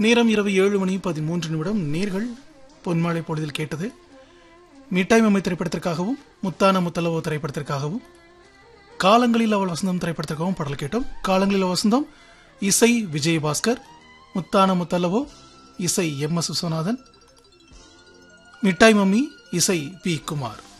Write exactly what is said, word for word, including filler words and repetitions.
நேரம் இரவு ஏழு மணி பதிமூன்று நிமிடம். நேர்கள் பொன்மாலை பொழுதில் கேட்டது மிட்டாய் மம்மை திரைப்படத்திற்காகவும் முத்தான முத்தலவோ திரைப்படத்திற்காகவும் காலங்களில் அவள் வசந்தம் திரைப்படத்திற்காகவும் பாடல் கேட்டோம். காலங்களில் அவள் வசந்தம் இசை விஜயபாஸ்கர், முத்தான முத்தலவோ இசை எம் எஸ் விஸ்வநாதன், மிட்டாய் மம்மி இசை பி குமார்.